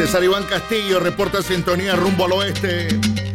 César Iván Castillo reporta sintonía rumbo al oeste.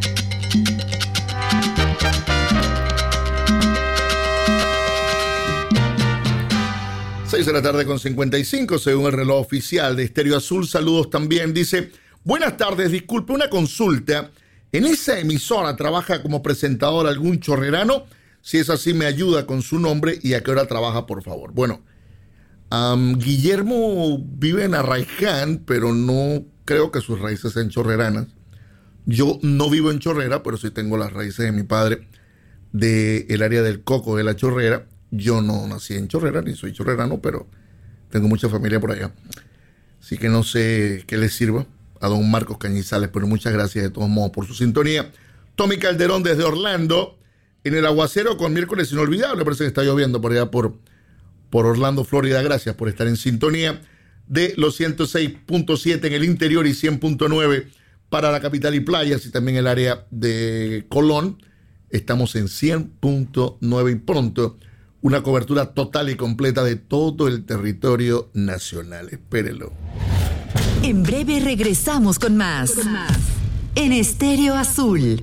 Seis de la tarde con 55, según el reloj oficial de Estéreo Azul. Saludos también. Dice, buenas tardes, disculpe, una consulta. ¿En esa emisora trabaja como presentador algún chorrerano? Si es así, me ayuda con su nombre y a qué hora trabaja, por favor. Bueno, Guillermo vive en Arraiján, pero no creo que sus raíces sean chorreranas. Yo no vivo en Chorrera, pero sí tengo las raíces de mi padre del área del Coco, de la Chorrera. Yo no nací en Chorrera, ni soy chorrerano, pero tengo mucha familia por allá. Así que no sé qué le sirva a don Marcos Cañizales, pero muchas gracias de todos modos por su sintonía. Tommy Calderón desde Orlando, en el aguacero con miércoles inolvidable. Parece que está lloviendo por allá por Orlando, Florida. Gracias por estar en sintonía de los 106.7 en el interior y 100.9 para la capital y playas, y también el área de Colón. Estamos en 100.9 y pronto una cobertura total y completa de todo el territorio nacional. Espérelo. En breve regresamos con más. En Estéreo Azul.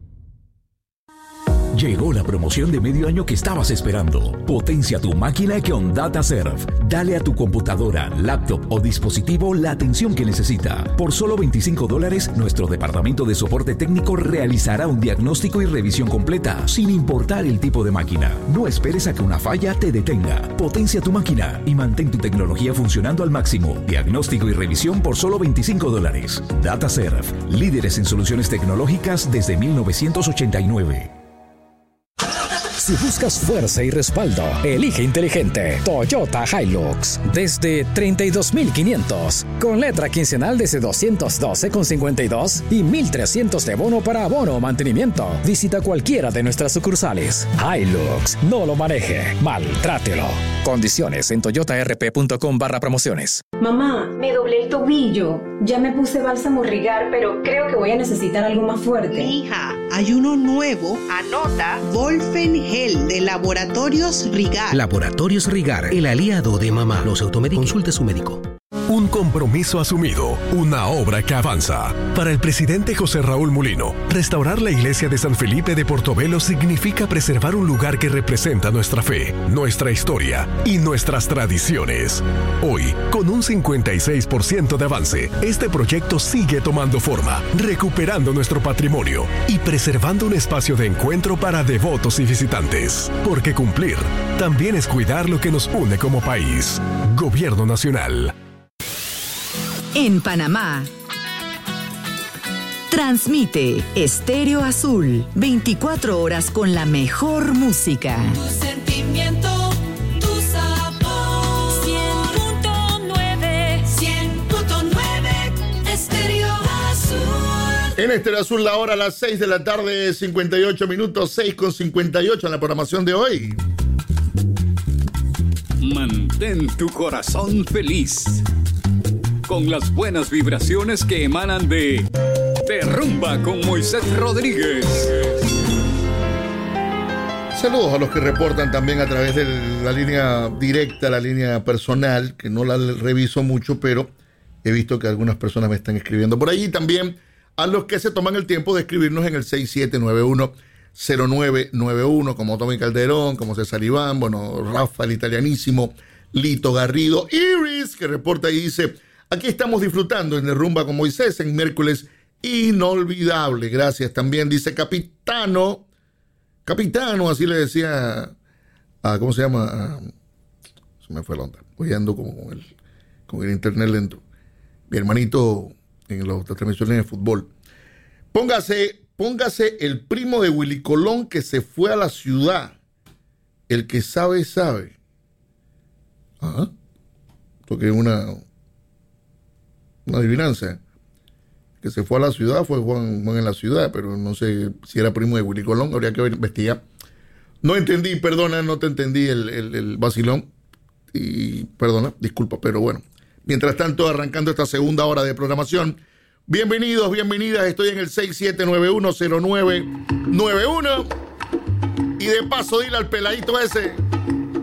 Llegó la promoción de medio año que estabas esperando. Potencia tu máquina con DataServe. Dale a tu computadora, laptop o dispositivo la atención que necesita. Por solo $25, nuestro departamento de soporte técnico realizará un diagnóstico y revisión completa, sin importar el tipo de máquina. No esperes a que una falla te detenga. Potencia tu máquina y mantén tu tecnología funcionando al máximo. Diagnóstico y revisión por solo $25. DataServe, líderes en soluciones tecnológicas desde 1989. Si buscas fuerza y respaldo, elige inteligente Toyota Hilux desde $32,500 con letra quincenal desde $212,52 y $1,300 de bono para abono o mantenimiento. Visita cualquiera de nuestras sucursales. Hilux, no lo maneje, maltrátelo. Condiciones en toyotarp.com/promociones. Mamá, me doblé el tobillo. Ya me puse bálsamo Rigar, pero creo que voy a necesitar algo más fuerte. Hija, hay uno nuevo. Anota. Volfen Gel de Laboratorios Rigar. Laboratorios Rigar, el aliado de mamá. Los automédicos. Consulte a su médico. Un compromiso asumido, una obra que avanza. Para el presidente José Raúl Mulino, restaurar la iglesia de San Felipe de Portobelo significa preservar un lugar que representa nuestra fe, nuestra historia y nuestras tradiciones. Hoy, con un 56% de avance, este proyecto sigue tomando forma, recuperando nuestro patrimonio y preservando un espacio de encuentro para devotos y visitantes. Porque cumplir también es cuidar lo que nos une como país. Gobierno Nacional. En Panamá, transmite Estéreo Azul, 24 horas con la mejor música. Tu sentimiento, tu sabor. 100.9, 100.9, Estéreo Azul. En Estéreo Azul, la hora a las 6 de la tarde, 58 minutos, 6:58 en la programación de hoy. Mantén tu corazón feliz con las buenas vibraciones que emanan de Rumba con Moisés Rodríguez. Saludos a los que reportan también a través de la línea directa, la línea personal, que no la reviso mucho, pero he visto que algunas personas me están escribiendo por allí. También a los que se toman el tiempo de escribirnos en el 6791-0991, como Tommy Calderón, como César Iván, bueno, Rafa, el italianísimo, Lito Garrido, Iris, que reporta y dice: aquí estamos disfrutando en el Rumba con Moisés en miércoles inolvidable. Gracias. También dice Capitano, así le decía a, ¿cómo se llama? Se me fue la onda. Hoy ando como con el internet lento. Mi hermanito en las transmisiones de fútbol. Póngase el primo de Willy Colón que se fue a la ciudad. El que sabe, sabe. Ajá. Porque es una adivinanza. Que se fue a la ciudad fue Juan en la ciudad, pero no sé si era primo de Willy Colón, habría que investigar. No entendí, perdona, no te entendí el vacilón. Y perdona, disculpa, pero bueno. Mientras tanto, arrancando esta segunda hora de programación, bienvenidos, bienvenidas, estoy en el 67910991. Y de paso, dile al peladito ese